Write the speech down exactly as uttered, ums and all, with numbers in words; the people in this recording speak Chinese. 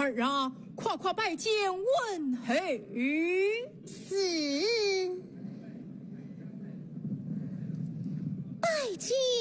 儿啊，快快拜见问候。 是，拜见。